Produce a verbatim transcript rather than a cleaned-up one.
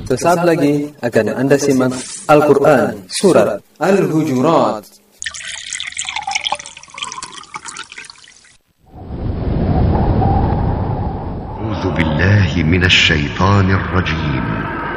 Sesaat lagi akan Anda simak Al-Quran Surat Al-Hujurat. أعوذ بالله من الشيطان الرجيم